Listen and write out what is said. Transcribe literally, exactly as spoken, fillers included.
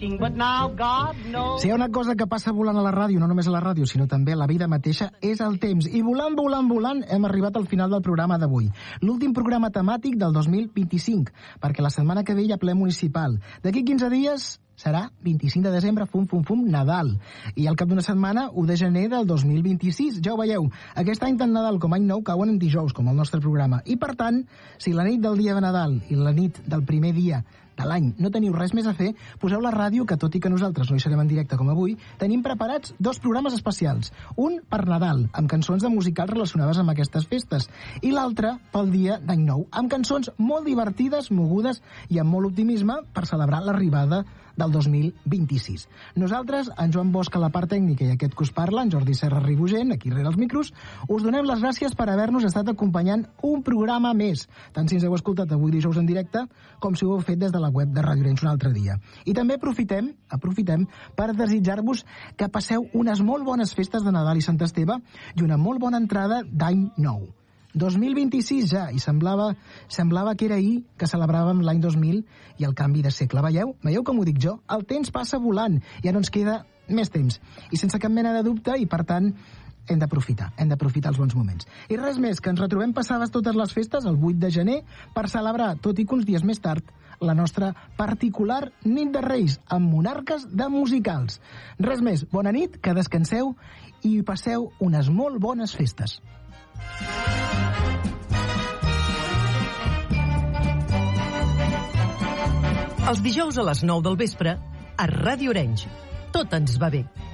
thinking, but now God knows. Si hi ha una cosa que passa volant a la ràdio, no només a la ràdio, sinó també a la vida mateixa, és el temps. I volant, volant, volant, hem arribat al final del programa d'avui. L'últim programa temàtic del dos mil vint-i-cinc, perquè la setmana que ve hi ha ple municipal. D'aquí quinze dies serà vint-i-cinc de desembre, fum, fum, fum, Nadal. I al cap d'una setmana, u de gener del dos mil vint-i-sis. Ja ho veieu, aquest any tant Nadal com any nou cauen en dijous, com el nostre programa. I per tant, si la nit del dia de Nadal i la nit del primer dia de l'any no teniu res més a fer, poseu la ràdio, que tot i que nosaltres no hi serem en directe com avui, tenim preparats dos programes especials. Un per Nadal, amb cançons de musicals relacionades amb aquestes festes, i l'altre pel dia d'any nou, amb cançons molt divertides, mogudes i amb molt optimisme per celebrar l'arribada del dos mil vint-i-sis. Nosaltres, en Joan Bosch a la part tècnica i aquest que us parla, en Jordi Serra Ribugent, aquí rere els micros, us donem les gràcies per haver-nos estat acompanyant un programa més, tant si ens heu escoltat avui dijous en directe, com si ho heu fet des de la web de Ràdio Arenys un altre dia. I també aprofitem, aprofitem per desitjar-vos que passeu unes molt bones festes de Nadal i Sant Esteve i una molt bona entrada d'any nou. dos mil vint-i-sis ja, i semblava, semblava que era ahir que celebràvem l'any dos mil i el canvi de segle. Veieu? Veieu com ho dic jo? El temps passa volant, ja no ens queda més temps. I sense cap mena de dubte, i per tant, hem d'aprofitar, hem d'aprofitar els bons moments. I res més, que ens retrobem passades totes les festes el vuit de gener per celebrar, tot i que uns dies més tard, la nostra particular nit de Reis, amb monarques de musicals. Res més, bona nit, que descanseu i passeu unes molt bones festes. Els dijous a les nou del vespre, a Ràdio Arenys. Tot ens va bé.